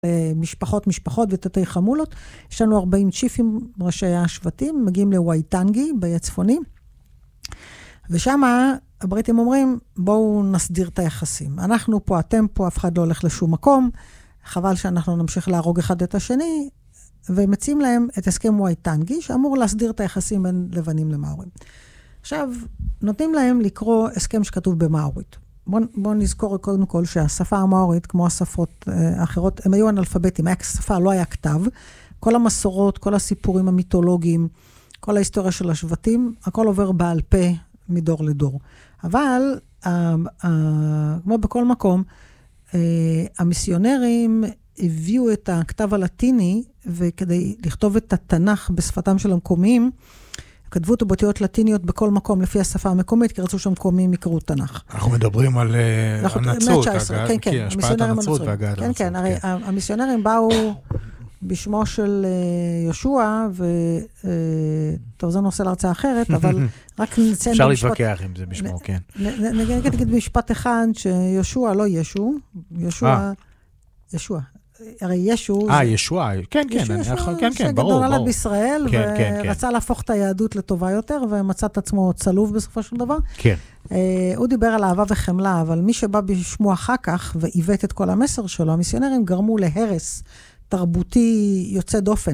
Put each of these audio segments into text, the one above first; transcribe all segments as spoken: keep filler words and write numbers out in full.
משפחות, משפחות ותתי חמולות. יש לנו ארבעים צ'יפים, ראשי השבטים, מגיעים לווייטנגי, בצפוני, ושם הבריטים אומרים, בואו נסדיר את היחסים. אנחנו פה, אתם פה, אף אחד לא הולך לשום מקום, חבל שאנחנו נמשיך להרוג אחד את השני, ומציעים להם את הסכם ווייטנגי, שאמור להסדיר את היחסים בין לבנים למאורים. עכשיו, נותנים להם לקרוא הסכם שכתוב במאורית. בואו בוא נזכור קודם כל שהשפה המאורית, כמו השפות האחרות, הם היו אנאלפביתים, היה שפה, לא היה כתב. כל המסורות, כל הסיפורים המיתולוגיים, כל ההיסטוריה של השבטים, הכל עובר בעל פה מדור לדור. אבל, כמו בכל מקום, המיסיונרים הביאו את הכתב הלטיני, וכדי לכתוב את התנ"ך בשפתם של המקומיים, כתבו אותו באותיות לטיניות בכל מקום, לפי השפה המקומית, כי רצו שם מקומיים יקראו תנ"ך. אנחנו מדברים על הנצרות, כן, כן, השפעת הנצרות והגעת הנצרות. כן, כן, הרי המיסיונרים באו בשמו של יהושע, וטוב, זה נושא להרצאה אחרת, אבל רק נציין... אפשר להתווכח עם זה בשמו, כן. נגיד במשפט אחד, שיהושע לא ישו, יהושע, ישוע. הרי ישו... אה, ישוע, כן, כן, כן, כן, ברור, ברור. שגדול עליו בישראל, ורצה להפוך את היהדות לטובה יותר, ומצא את עצמו צלוב בסופו של דבר. כן. הוא דיבר על אהבה וחמלה, אבל מי שבא בשמו אחר כך, ועיוות את כל המסר שלו, המיסיונרים גרמו להרס תרבותי יוצא דופן.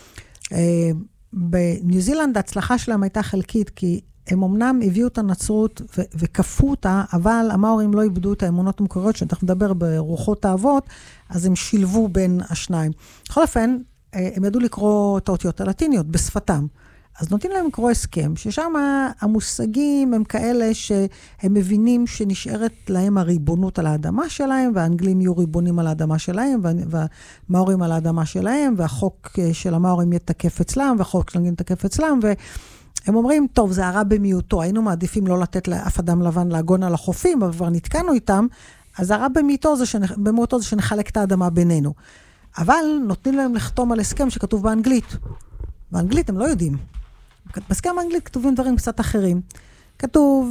בניו זילנד ההצלחה שלהם הייתה חלקית, כי הם אמנם הביאו את הנצרות ו- וכפו אותה, אבל המאורים לא איבדו את האמונות המקוריות, שאנחנו מדבר ברוחות האבות, אז הם שילבו בין השניים. בכל אופן, הם ידעו לקרוא את האותיות הלטיניות בשפתם. אז נותנים להם לקרוא הסכם, ששם המושגים הם כאלה שהם מבינים שנשארת להם הריבונות על האדמה שלהם, והאנגלים יהיו ריבונים על האדמה שלהם, והמאורים על האדמה שלהם, והחוק של המאורים יתקף אצלם, והחוק של האנגלים יתקף אצלם, ו... הם אומרים, טוב, זה הרע במיעוטו, היינו מעדיפים לא לתת לאף אדם לבן להגון על החופים, אבל כבר נתקענו איתם, אז הרע במיעוטו זה, שנח... במיעוטו זה שנחלק את האדמה בינינו. אבל נותנים להם לחתום על הסכם שכתוב באנגלית. באנגלית הם לא יודעים. בהסכם האנגלית כתובים דברים קצת אחרים. כתוב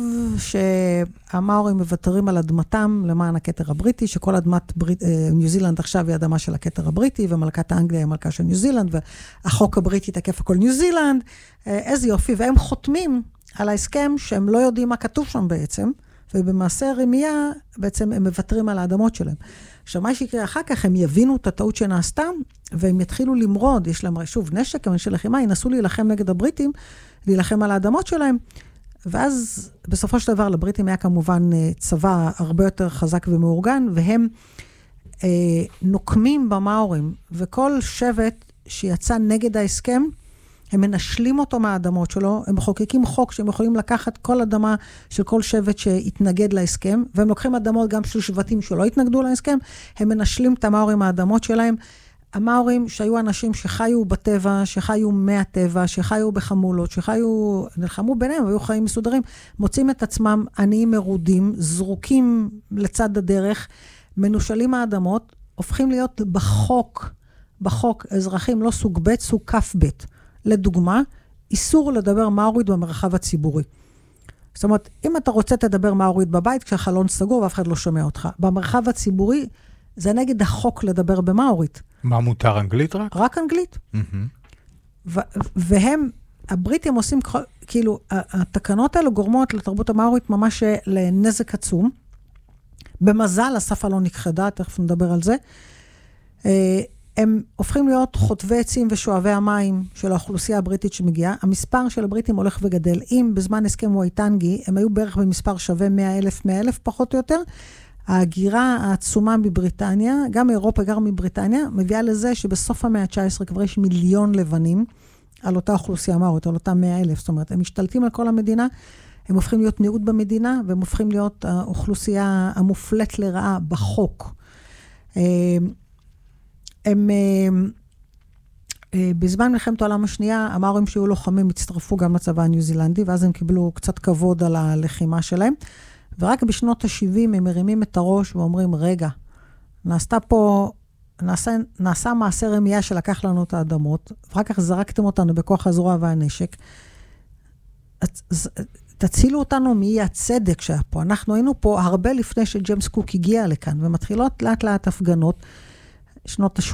שהמאורים מוותרים על אדמתם למען הכתר הבריטי, שכל אדמת ברית, ניו זילנד עכשיו היא אדמה של הכתר הבריטי, ומלכת האנגליה היא מלכה של ניו זילנד, והחוק הבריטי תקף הכל ניו זילנד. איזה יופי, והם חותמים על ההסכם שהם לא יודעים מה כתוב שם בעצם, ובמעשה רמייה בעצם הם מוותרים על האדמות שלהם. עכשיו, מה שיקרה אחר כך, הם יבינו את הטעות שנעשתה, והם יתחילו למרוד, יש להם שוב נשק, אבל של לחימה, ינסו להילחם נגד הבריטים, להילחם על האדמות שלהם, ואז בסופו של דבר לבריטים היה כמובן צבא הרבה יותר חזק ומאורגן, והם אה, נוקמים במאורים, וכל שבט שיצא נגד ההסכם, הם מנשלים אותו מהאדמות שלו, הם מחוקקים חוק שהם יכולים לקחת כל אדמה של כל שבט שהתנגד להסכם, והם לוקחים אדמות גם של שבטים שלא התנגדו להסכם, הם מנשלים את המאורים מהאדמות שלהם, המאורים שהיו אנשים שחיו בטבע, שחיו מהטבע, שחיו בחמולות, שחיו, נלחמו ביניהם, והיו חיים מסודרים, מוצאים את עצמם עניים מרודים, זרוקים לצד הדרך, מנושלים מהאדמות, הופכים להיות בחוק, בחוק אזרחים לא סוג ב', סוג כף ב'. לדוגמה, איסור לדבר מאורית במרחב הציבורי. זאת אומרת, אם אתה רוצה תדבר מאורית בבית, כשהחלון סגור ואף אחד לא שומע אותך. במרחב הציבורי, זה נגד החוק לדבר במאורית. מה מותר, אנגלית רק? רק אנגלית. ו- והם, הבריטים עושים, כאילו, התקנות האלו גורמות לתרבות המאורית ממש לנזק עצום. במזל, השפה לא נכחדה, תכף נדבר על זה. הם הופכים להיות חוטבי עצים ושואבי המים של האוכלוסייה הבריטית שמגיעה. המספר של הבריטים הולך וגדל. אם בזמן הסכם ווייטנגי, הם היו בערך במספר שווה מאה אלף, מאה אלף פחות או יותר, ההגירה העצומה מבריטניה, גם מאירופה, גם מבריטניה, מביאה לזה שבסוף המאה ה-תשע עשרה כבר יש מיליון לבנים על אותה אוכלוסייה מאורית, על אותה מאה אלף. זאת אומרת, הם משתלטים על כל המדינה, הם הופכים להיות מיעוט במדינה, והם הופכים להיות האוכלוסייה המופלט לרעה בחוק. הם, בזמן מלחמת העולם השנייה, המאורים שהיו לוחמים הצטרפו גם לצבא הניו זילנדי, ואז הם קיבלו קצת כבוד על הלחימה שלהם. ורק בשנות ה-שבעים הם מרימים את הראש ואומרים, רגע, נעשתה פה, נעשה, נעשה מעשה רמייה שלקח לנו את האדמות, ואחר כך זרקתם אותנו בכוח הזרוע והנשק. תצילו אותנו מאי הצדק שהיה פה. אנחנו היינו פה הרבה לפני שג'יימס קוק הגיע לכאן, ומתחילות לאט לאט הפגנות. שנות ה-שמונים.